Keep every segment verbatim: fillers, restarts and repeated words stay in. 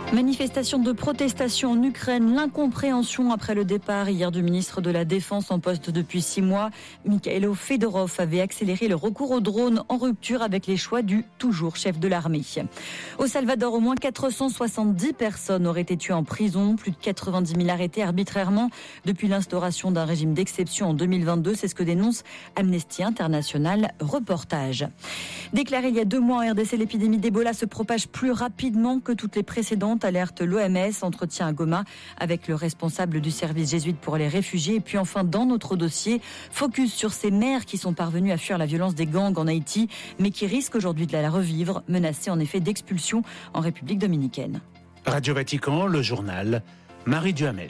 Manifestation de protestation en Ukraine, l'incompréhension après le départ hier du ministre de la Défense en poste depuis six mois. Mikhailo Fedorov avait accéléré le recours aux drones en rupture avec les choix du toujours chef de l'armée. Au Salvador, au moins quatre cent soixante-dix personnes auraient été tuées en prison, plus de quatre-vingt-dix mille arrêtés arbitrairement depuis l'instauration d'un régime d'exception en deux mille vingt-deux. C'est ce que dénonce Amnesty International. Reportage. Déclaré il y a deux mois en R D C, l'épidémie d'Ebola se propage plus rapidement que toutes les précédentes, alerte l'O M S, entretien à Goma avec le responsable du service jésuite pour les réfugiés. Et puis enfin, dans notre dossier, focus sur ces mères qui sont parvenues à fuir la violence des gangs en Haïti, mais qui risquent aujourd'hui de la revivre, menacées en effet d'expulsion en République dominicaine. Radio Vatican, le journal, Marie Duhamel.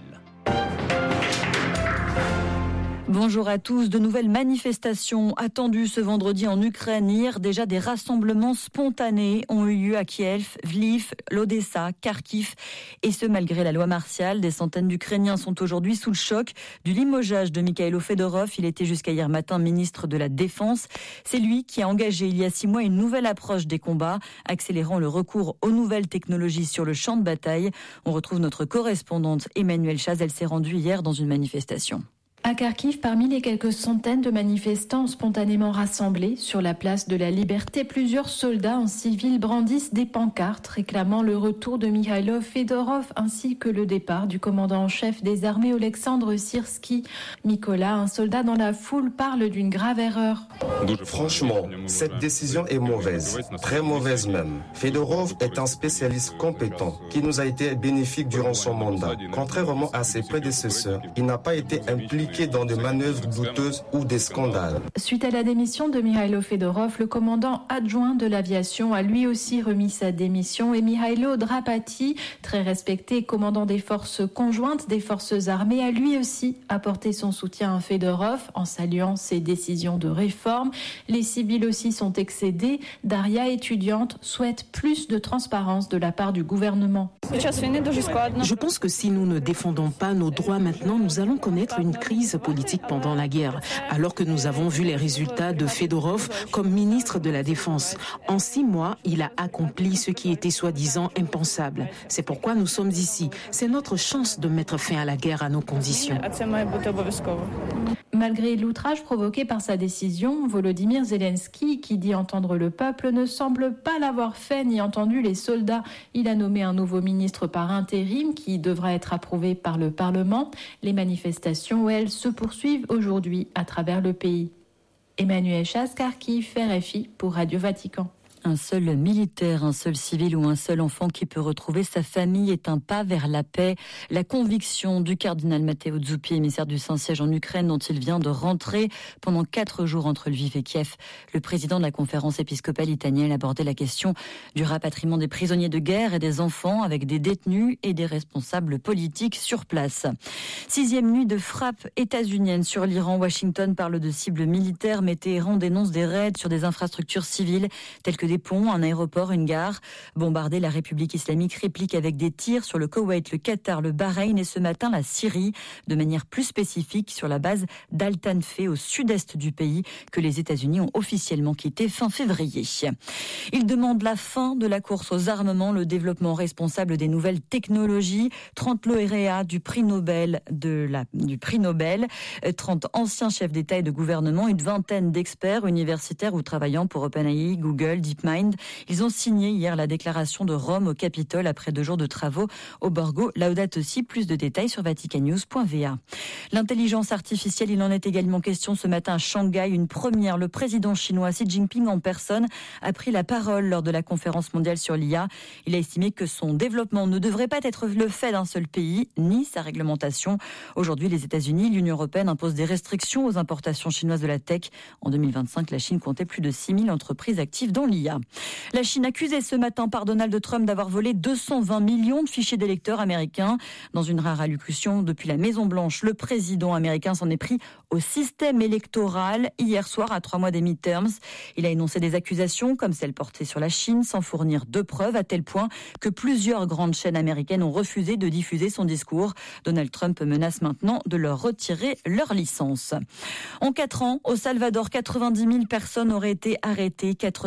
Bonjour à tous. De nouvelles manifestations attendues ce vendredi en Ukraine. Hier, déjà des rassemblements spontanés ont eu lieu à Kiev, Lviv, l'Odessa, Kharkiv. Et ce, malgré la loi martiale. Des centaines d'Ukrainiens sont aujourd'hui sous le choc du limogeage de Mikhailo Fedorov. Il était jusqu'à hier matin ministre de la Défense. C'est lui qui a engagé il y a six mois une nouvelle approche des combats, accélérant le recours aux nouvelles technologies sur le champ de bataille. On retrouve notre correspondante Emmanuelle Chaz. Elle s'est rendue hier dans une manifestation. À Kharkiv, parmi les quelques centaines de manifestants spontanément rassemblés sur la place de la Liberté, plusieurs soldats en civil brandissent des pancartes réclamant le retour de Mikhailo Fedorov ainsi que le départ du commandant en chef des armées Oleksandr Syrski. Mikola, un soldat dans la foule, parle d'une grave erreur. Franchement, cette décision est mauvaise, très mauvaise même. Fedorov est un spécialiste compétent qui nous a été bénéfique durant son mandat. Contrairement à ses prédécesseurs, il n'a pas été impliqué dans des manœuvres douteuses ou des scandales. Suite à la démission de Mikhailo Fedorov, le commandant adjoint de l'aviation a lui aussi remis sa démission et Mihailo Drapati, très respecté commandant des forces conjointes des forces armées, a lui aussi apporté son soutien à Fedorov en saluant ses décisions de réforme. Les civils aussi sont excédés. Daria, étudiante, souhaite plus de transparence de la part du gouvernement. Je pense que si nous ne défendons pas nos droits maintenant, nous allons connaître une crise politique pendant la guerre, alors que nous avons vu les résultats de Fedorov comme ministre de la Défense. En six mois, il a accompli ce qui était soi-disant impensable. C'est pourquoi nous sommes ici. C'est notre chance de mettre fin à la guerre à nos conditions. Malgré l'outrage provoqué par sa décision, Volodymyr Zelensky, qui dit entendre le peuple, ne semble pas l'avoir fait ni entendu les soldats. Il a nommé un nouveau ministre par intérim qui devra être approuvé par le Parlement. Les manifestations, elles, se poursuivent aujourd'hui à travers le pays. Emmanuelle Chaz, Kharkiv, R F I pour Radio Vatican. Un seul militaire, un seul civil ou un seul enfant qui peut retrouver sa famille est un pas vers la paix. La conviction du cardinal Matteo Zuppi, émissaire du Saint-Siège en Ukraine, dont il vient de rentrer pendant quatre jours entre Lviv et Kiev. Le président de la conférence épiscopale italienne abordait la question du rapatriement des prisonniers de guerre et des enfants avec des détenus et des responsables politiques sur place. Sixième nuit de frappe états-unienne sur l'Iran. Washington parle de cibles militaires, mais Téhéran dénonce des raids sur des infrastructures civiles telles que des ponts, un aéroport, une gare. Bombardée, la République islamique réplique avec des tirs sur le Koweït, le Qatar, le Bahreïn et ce matin la Syrie, de manière plus spécifique sur la base d'Al-Tanf au sud-est du pays que les États-Unis ont officiellement quitté fin février. Il demande la fin de la course aux armements, le développement responsable des nouvelles technologies. trente lauréats du prix Nobel de la, du prix Nobel, trente anciens chefs d'État et de gouvernement, une vingtaine d'experts universitaires ou travaillant pour OpenAI, Google, DeepMind. Ils ont signé hier la déclaration de Rome au Capitole après deux jours de travaux au Borgo Laudato Si. Plus de détails sur vaticannews point v a. L'intelligence artificielle, il en est également question ce matin à Shanghai. Une première, le président chinois Xi Jinping en personne a pris la parole lors de la conférence mondiale sur l'I A. Il a estimé que son développement ne devrait pas être le fait d'un seul pays, ni sa réglementation. Aujourd'hui, les États-Unis, l'Union européenne imposent des restrictions aux importations chinoises de la tech. En deux mille vingt-cinq, la Chine comptait plus de six mille entreprises actives dans l'I A. La Chine accusée ce matin par Donald Trump d'avoir volé deux cent vingt millions de fichiers d'électeurs américains. Dans une rare allocution depuis la Maison-Blanche, le président américain s'en est pris au système électoral hier soir à trois mois des midterms. Il a énoncé des accusations comme celles portées sur la Chine sans fournir de preuves, à tel point que plusieurs grandes chaînes américaines ont refusé de diffuser son discours. Donald Trump menace maintenant de leur retirer leur licence. En quatre ans, au Salvador, quatre-vingt-dix mille personnes auraient été arrêtées, quatre cent soixante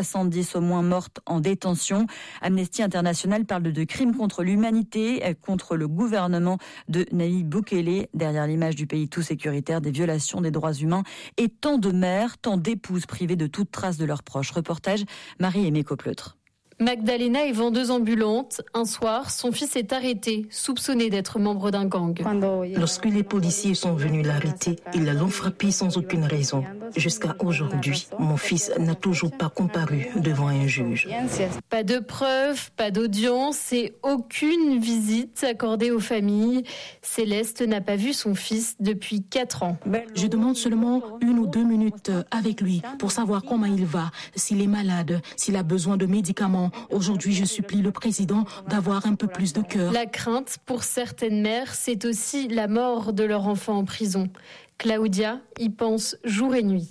soixante-dix au moins mortes en détention. Amnesty International parle de crimes contre l'humanité, contre le gouvernement de Nayib Bukele, derrière l'image du pays tout sécuritaire, des violations des droits humains et tant de mères, tant d'épouses privées de toute trace de leurs proches. Reportage Marie-Aimée Copleutre. Magdalena est vendeuse ambulante. Un soir, son fils est arrêté, soupçonné d'être membre d'un gang. Lorsque les policiers sont venus l'arrêter, ils l'ont frappé sans aucune raison. Jusqu'à aujourd'hui, mon fils n'a toujours pas comparu devant un juge. Pas de preuves, pas d'audience et aucune visite accordée aux familles. Céleste n'a pas vu son fils depuis quatre ans. Je demande seulement une ou deux minutes avec lui pour savoir comment il va, s'il est malade, s'il a besoin de médicaments. Aujourd'hui, je supplie le président d'avoir un peu plus de cœur. La crainte pour certaines mères, c'est aussi la mort de leur enfant en prison. Claudia y pense jour et nuit.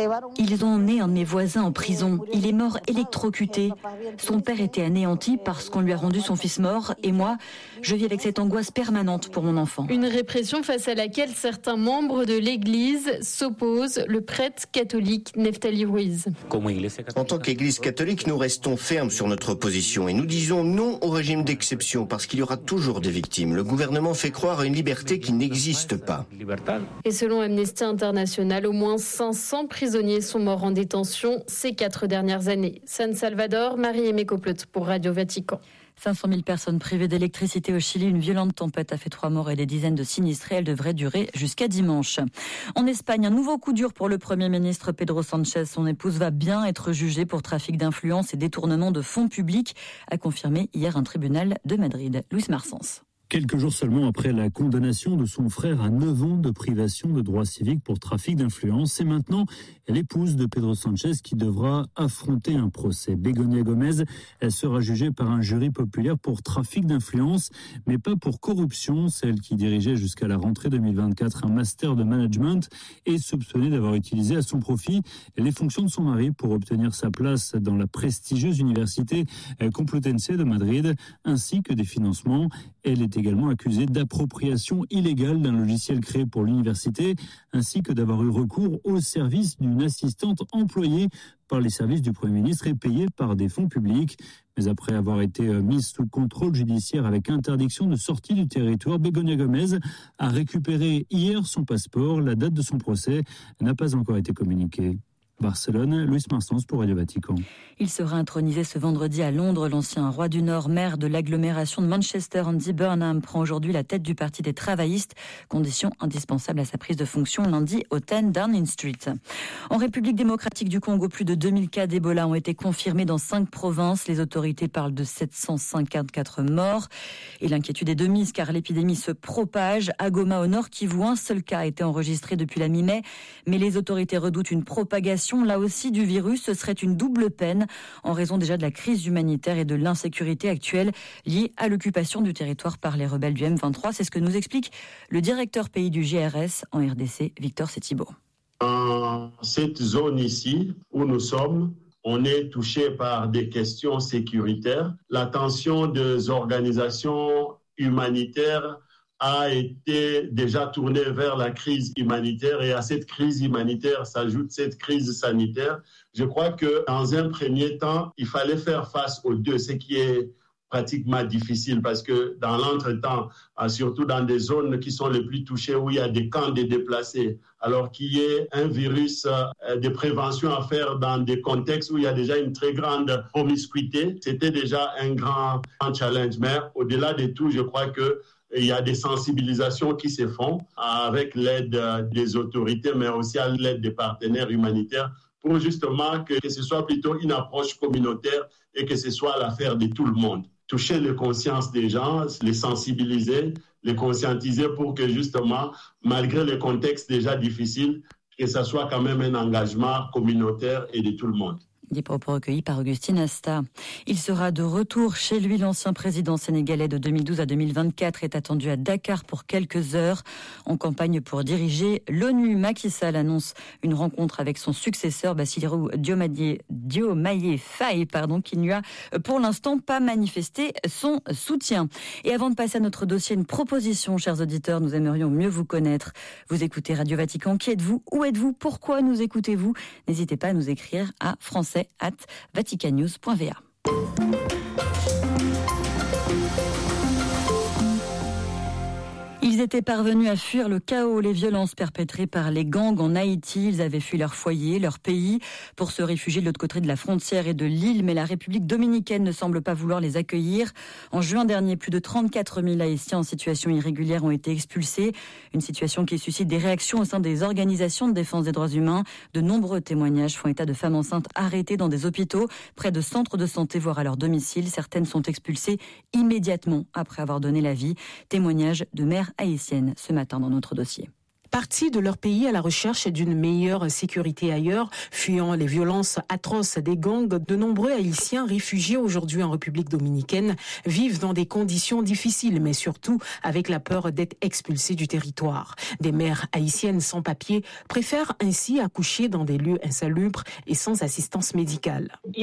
Ils ont emmené un de mes voisins en prison. Il est mort électrocuté. Son père était anéanti parce qu'on lui a rendu son fils mort. Et moi, je vis avec cette angoisse permanente pour mon enfant. Une répression face à laquelle certains membres de l'Église s'opposent. Le prêtre catholique Neftali Ruiz. En tant qu'Église catholique, nous restons fermes sur notre position et nous disons non au régime d'exception parce qu'il y aura toujours des victimes. Le gouvernement fait croire à une liberté qui n'existe pas. Et selon Amnesty International, au moins cinq cents prisonniers sont morts en détention ces quatre dernières années. San Salvador, Marie-Aimée Copleutre pour Radio Vatican. cinq cent mille personnes privées d'électricité au Chili. Une violente tempête a fait trois morts et des dizaines de sinistrés. Elle devrait durer jusqu'à dimanche. En Espagne, un nouveau coup dur pour le Premier ministre Pedro Sánchez. Son épouse va bien être jugée pour trafic d'influence et détournement de fonds publics, a confirmé hier un tribunal de Madrid. Luis Marsens. Quelques jours seulement après la condamnation de son frère à neuf ans de privation de droits civiques pour trafic d'influence, c'est maintenant l'épouse de Pedro Sánchez qui devra affronter un procès. Begoña Gómez, elle sera jugée par un jury populaire pour trafic d'influence, mais pas pour corruption. Celle qui dirigeait jusqu'à la rentrée deux mille vingt-quatre un master de management est soupçonnée d'avoir utilisé à son profit les fonctions de son mari pour obtenir sa place dans la prestigieuse université Complutense de Madrid, ainsi que des financements. Elle est également accusée d'appropriation illégale d'un logiciel créé pour l'université, ainsi que d'avoir eu recours au service d'une assistante employée par les services du Premier ministre et payée par des fonds publics. Mais après avoir été mise sous contrôle judiciaire avec interdiction de sortie du territoire, Begoña Gómez a récupéré hier son passeport. La date de son procès n'a pas encore été communiquée. Barcelone, Luis Marsens pour Radio Vatican. Il sera intronisé ce vendredi à Londres. L'ancien roi du Nord, maire de l'agglomération de Manchester, Andy Burnham, prend aujourd'hui la tête du Parti des travaillistes, condition indispensable à sa prise de fonction lundi au dix Downing Street. En République démocratique du Congo, plus de deux mille cas d'Ebola ont été confirmés dans cinq provinces. Les autorités parlent de sept cent cinquante-quatre morts. Et l'inquiétude est de mise car l'épidémie se propage. À Goma, au Nord Kivu, un seul cas a été enregistré depuis la mi-mai, mais les autorités redoutent une propagation là aussi du virus. Ce serait une double peine en raison déjà de la crise humanitaire et de l'insécurité actuelle liée à l'occupation du territoire par les rebelles du M vingt-trois. C'est ce que nous explique le directeur pays du G R S en R D C, Victor Setibo. Dans cette zone ici où nous sommes, on est touché par des questions sécuritaires. L'attention des organisations humanitaires a été déjà tourné vers la crise humanitaire et à cette crise humanitaire s'ajoute cette crise sanitaire. Je crois que dans un premier temps, il fallait faire face aux deux, ce qui est pratiquement difficile parce que dans l'entretemps, surtout dans des zones qui sont les plus touchées où il y a des camps de déplacés, alors qu'il y ait un virus de prévention à faire dans des contextes où il y a déjà une très grande promiscuité, c'était déjà un grand challenge. Mais au-delà de tout, je crois que il y a des sensibilisations qui se font avec l'aide des autorités, mais aussi à l'aide des partenaires humanitaires pour justement que, que ce soit plutôt une approche communautaire et que ce soit l'affaire de tout le monde. Toucher les consciences des gens, les sensibiliser, les conscientiser pour que justement, malgré les contextes déjà difficiles, que ce soit quand même un engagement communautaire et de tout le monde. Des propos recueillis par Augustine Asta. Il sera de retour chez lui. L'ancien président sénégalais de deux mille douze à deux mille vingt-quatre est attendu à Dakar pour quelques heures en campagne pour diriger l'ONU. Macky Sall annonce une rencontre avec son successeur Bassirou Diomaye, Diomaye Faye, pardon, qui ne lui a pour l'instant pas manifesté son soutien. Et avant de passer à notre dossier, une proposition, chers auditeurs, nous aimerions mieux vous connaître. Vous écoutez Radio Vatican. Qui êtes-vous? Où êtes-vous? Pourquoi nous écoutez-vous? N'hésitez pas à nous écrire à français français arobase vaticannews point v a. Ils étaient parvenus à fuir le chaos, les violences perpétrées par les gangs en Haïti. Ils avaient fui leur foyer, leur pays, pour se réfugier de l'autre côté de la frontière et de l'île. Mais la République dominicaine ne semble pas vouloir les accueillir. En juin dernier, plus de trente-quatre mille Haïtiens en situation irrégulière ont été expulsés. Une situation qui suscite des réactions au sein des organisations de défense des droits humains. De nombreux témoignages font état de femmes enceintes arrêtées dans des hôpitaux, près de centres de santé, voire à leur domicile. Certaines sont expulsées immédiatement après avoir donné la vie. Témoignage de mères haïtiennes ce matin dans notre dossier. Partis de leur pays à la recherche d'une meilleure sécurité ailleurs, fuyant les violences atroces des gangs, de nombreux Haïtiens réfugiés aujourd'hui en République dominicaine vivent dans des conditions difficiles, mais surtout avec la peur d'être expulsés du territoire. Des mères haïtiennes sans papier préfèrent ainsi accoucher dans des lieux insalubres et sans assistance médicale. Ils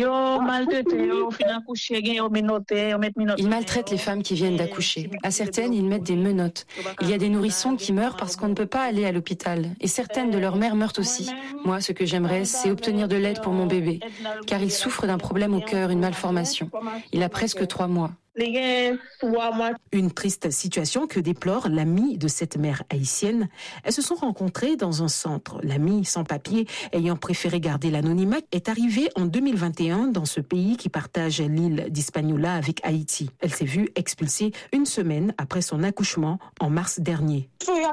maltraitent les femmes qui viennent d'accoucher. À certaines, ils mettent des menottes. Il y a des nourrissons qui meurent parce qu'on ne peut pas aller à l'hôpital. Et certaines de leurs mères meurent aussi. Moi, ce que j'aimerais, c'est obtenir de l'aide pour mon bébé. Car il souffre d'un problème au cœur, une malformation. Il a presque trois mois. Une triste situation que déplore l'amie de cette mère haïtienne. Elles se sont rencontrées dans un centre. L'amie sans papier, ayant préféré garder l'anonymat, est arrivée en deux mille vingt et un dans ce pays qui partage l'île d'Hispaniola avec Haïti. Elle s'est vue expulsée une semaine après son accouchement en mars dernier.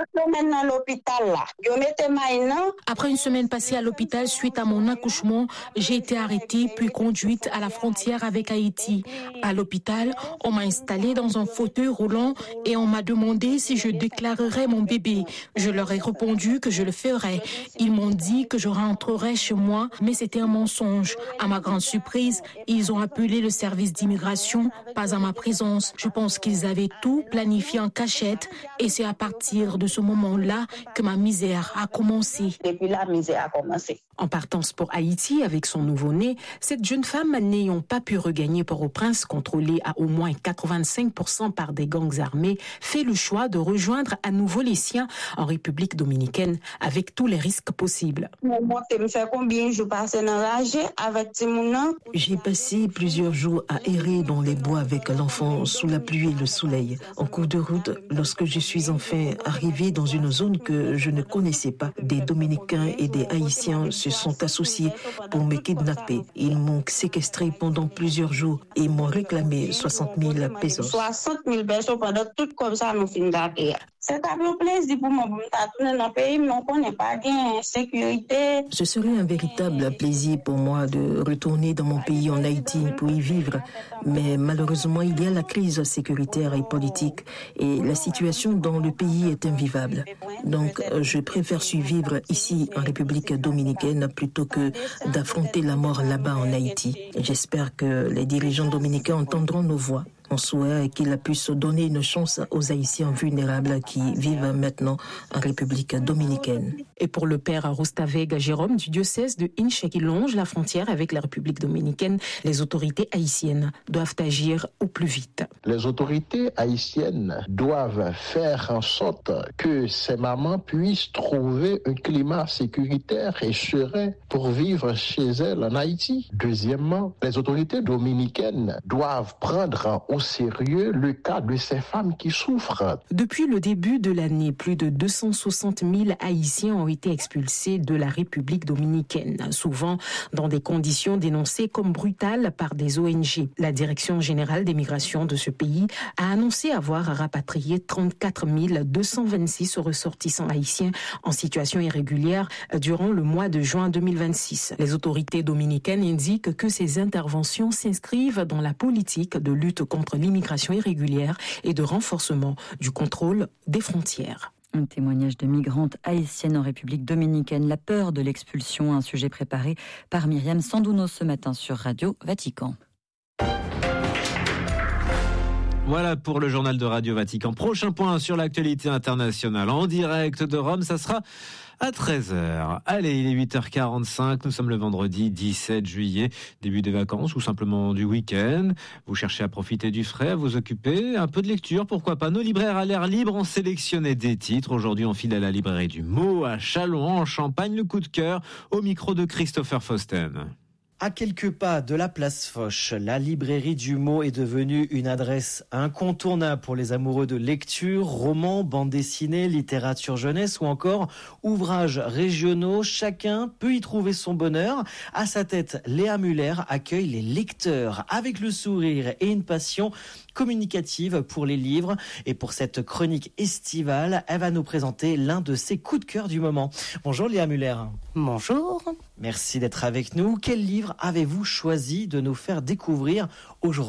Après une semaine passée à l'hôpital suite à mon accouchement, j'ai été arrêtée puis conduite à la frontière avec Haïti. À l'hôpital, on m'a installée dans un fauteuil roulant et on m'a demandé si je déclarerais mon bébé. Je leur ai répondu que je le ferais. Ils m'ont dit que je rentrerais chez moi, mais c'était un mensonge. À ma grande surprise, ils ont appelé le service d'immigration, pas à ma présence. Je pense qu'ils avaient tout planifié en cachette et c'est à partir de ce moment-là que ma misère a commencé. Depuis la misère a commencé. En partance pour Haïti avec son nouveau-né, cette jeune femme n'ayant pas pu regagner Port-au-Prince, contrôlée à au moins quatre-vingt-cinq pour cent par des gangs armés, fait le choix de rejoindre à nouveau les siens en République dominicaine avec tous les risques possibles. J'ai passé plusieurs jours à errer dans les bois avec l'enfant sous la pluie et le soleil. En cours de route, lorsque je suis enfin arrivé dans une zone que je ne connaissais pas, des Dominicains et des Haïtiens se sont associés pour me kidnapper. Ils m'ont séquestré pendant plusieurs jours et m'ont réclamé soixante mille pesos. soixante mille pesos pendant tout comme ça, nous finissons d'ailleurs. C'est un plaisir pour moi de retourner dans le pays, mais on ne connaît pas bien la sécurité. Ce serait un véritable plaisir pour moi de retourner dans mon pays en Haïti pour y vivre. Mais malheureusement, il y a la crise sécuritaire et politique et la situation dans le pays est invivable. Donc, je préfère survivre ici en République dominicaine plutôt que d'affronter la mort là-bas en Haïti. J'espère que les dirigeants dominicains entendront nos voix. Mon souhait est qu'il puisse donner une chance aux Haïtiens vulnérables qui vivent maintenant en République dominicaine. Et pour le père Roustaveg Jérôme du diocèse de Hinche qui longe la frontière avec la République dominicaine, les autorités haïtiennes doivent agir au plus vite. Les autorités haïtiennes doivent faire en sorte que ces mamans puissent trouver un climat sécuritaire et serein pour vivre chez elles en Haïti. Deuxièmement, les autorités dominicaines doivent prendre au sérieux le cas de ces femmes qui souffrent. Depuis le début de l'année, plus de deux cent soixante mille Haïtiens ont été expulsés de la République dominicaine, souvent dans des conditions dénoncées comme brutales par des O N G. La Direction générale des migrations de ce pays a annoncé avoir rapatrié trente-quatre mille deux cent vingt-six ressortissants haïtiens en situation irrégulière durant le mois de juin deux mille vingt-six. Les autorités dominicaines indiquent que ces interventions s'inscrivent dans la politique de lutte contre l'immigration irrégulière et de renforcement du contrôle des frontières. Un témoignage de migrantes haïtiennes en République dominicaine. La peur de l'expulsion, un sujet préparé par Myriam Sandouno ce matin sur Radio Vatican. Voilà pour le journal de Radio Vatican. Prochain point sur l'actualité internationale en direct de Rome, ça sera à treize heures. Allez, il est huit heures quarante-cinq, nous sommes le vendredi dix-sept juillet, début des vacances ou simplement du week-end. Vous cherchez à profiter du frais, à vous occuper, un peu de lecture, pourquoi pas. Nos libraires à l'air libre ont sélectionné des titres. Aujourd'hui, on file à la librairie du Mot à Châlons, en Champagne, le coup de cœur au micro de Christopher Fausten. À quelques pas de la place Foch, la librairie du mot est devenue une adresse incontournable pour les amoureux de lecture, romans, bandes dessinées, littérature jeunesse ou encore ouvrages régionaux. Chacun peut y trouver son bonheur. À sa tête, Léa Muller accueille les lecteurs avec le sourire et une passion communicative pour les livres. Et pour cette chronique estivale, elle va nous présenter l'un de ses coups de cœur du moment. Bonjour Léa Muller. Bonjour. Merci d'être avec nous. Quel livre avez-vous choisi de nous faire découvrir aujourd'hui ?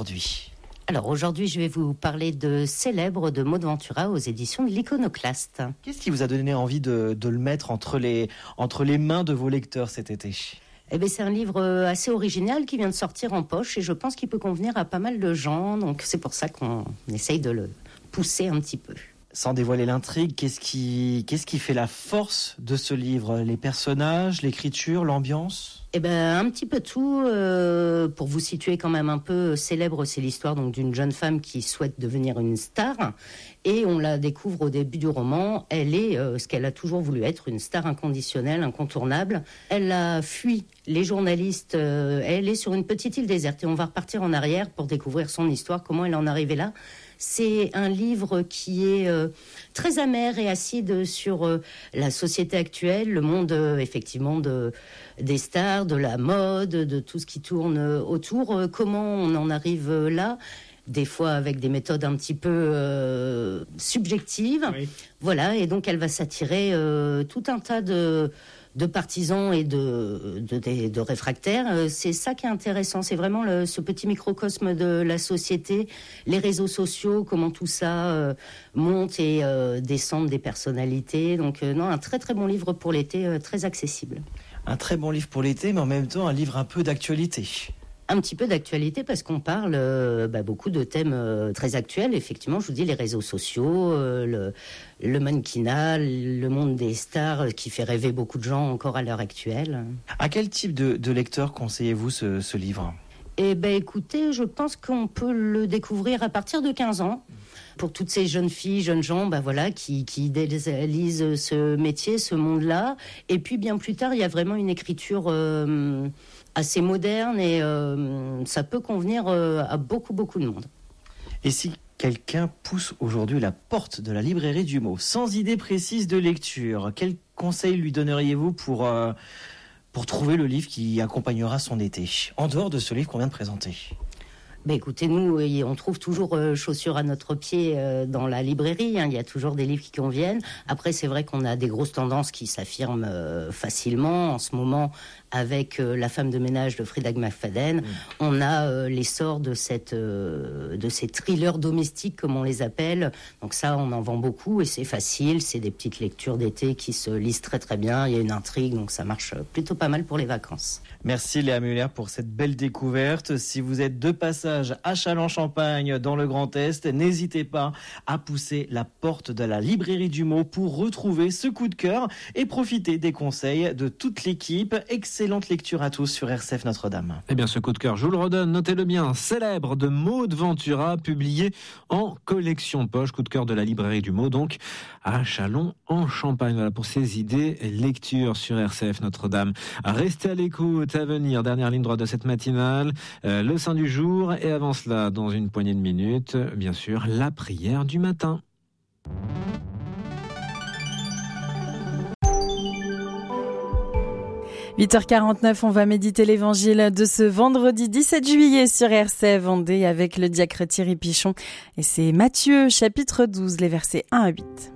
Alors aujourd'hui, je vais vous parler de Célèbre de Maud Ventura aux éditions de l'Iconoclaste. Qu'est-ce qui vous a donné envie de, de le mettre entre les, entre les mains de vos lecteurs cet été ? Eh bien, c'est un livre assez original qui vient de sortir en poche et je pense qu'il peut convenir à pas mal de gens. Donc c'est pour ça qu'on essaye de le pousser un petit peu. Sans dévoiler l'intrigue, qu'est-ce qui, qu'est-ce qui fait la force de ce livre ? Les personnages, l'écriture, l'ambiance ? Eh ben, un petit peu tout. Euh, pour vous situer quand même un peu, Célèbre, c'est l'histoire donc d'une jeune femme qui souhaite devenir une star. Et on la découvre au début du roman. Elle est euh, ce qu'elle a toujours voulu être, une star inconditionnelle, incontournable. Elle a fui les journalistes. Euh, elle est sur une petite île déserte. Et on va repartir en arrière pour découvrir son histoire, comment elle en est arrivée là. C'est un livre qui est euh, très amer et acide sur euh, la société actuelle, le monde euh, effectivement de, des stars, de la mode, de tout ce qui tourne euh, autour. Euh, comment on en arrive euh, là ? Des fois avec des méthodes un petit peu euh, subjectives. Oui. Voilà, et donc elle va s'attirer euh, tout un tas de... de partisans et de, de, de, de réfractaires. C'est ça qui est intéressant, c'est vraiment le, ce petit microcosme de la société, les réseaux sociaux, comment tout ça euh, monte et euh, descend des personnalités. Donc euh, non, un très très bon livre pour l'été, euh, très accessible. Un très bon livre pour l'été, mais en même temps un livre un peu d'actualité. Un petit peu d'actualité parce qu'on parle euh, bah, beaucoup de thèmes euh, très actuels. Effectivement, je vous dis, les réseaux sociaux, euh, le, le mannequinat, le monde des stars qui fait rêver beaucoup de gens encore à l'heure actuelle. À quel type de, de lecteur conseillez-vous ce, ce livre ? Eh ben, écoutez, je pense qu'on peut le découvrir à partir de quinze ans. Pour toutes ces jeunes filles, jeunes gens, bah voilà, qui, qui idéalisent ce métier, ce monde-là. Et puis, bien plus tard, il y a vraiment une écriture... Euh, assez moderne et euh, ça peut convenir euh, à beaucoup, beaucoup de monde. Et si quelqu'un pousse aujourd'hui la porte de la librairie du mot, sans idée précise de lecture, quel conseil lui donneriez-vous pour, euh, pour trouver le livre qui accompagnera son été, en dehors de ce livre qu'on vient de présenter ? Ben écoutez, nous, on trouve toujours euh, chaussures à notre pied euh, dans la librairie. Hein. Il y a toujours des livres qui conviennent. Après, c'est vrai qu'on a des grosses tendances qui s'affirment euh, facilement. En ce moment, avec euh, La femme de ménage de Frida McFadden, mmh. on a euh, l'essor de, cette, euh, de ces thrillers domestiques, comme on les appelle. Donc ça, on en vend beaucoup et c'est facile. C'est des petites lectures d'été qui se lisent très très bien. Il y a une intrigue, donc ça marche plutôt pas mal pour les vacances. Merci Léa Muller pour cette belle découverte. Si vous êtes de passage à Châlons-Champagne dans le Grand Est, n'hésitez pas à pousser la porte de la librairie du mot pour retrouver ce coup de cœur et profiter des conseils de toute l'équipe. Excellente lecture à tous sur R C F Notre-Dame. Eh bien, ce coup de cœur, je vous le redonne, notez-le bien, Célèbre de Maud Ventura, publié en collection poche. Coup de cœur de la librairie du mot, donc à Châlons-en-Champagne. Voilà pour ces idées lecture sur R C F Notre-Dame. Restez à l'écoute. À venir, dernière ligne droite de cette matinale, euh, le Saint du jour. Et avant cela, dans une poignée de minutes, bien sûr, la prière du matin. huit heures quarante-neuf, on va méditer l'évangile de ce vendredi dix-sept juillet sur R C F Vendée avec le diacre Thierry Pichon. Et c'est Matthieu, chapitre douze, les versets un à huit.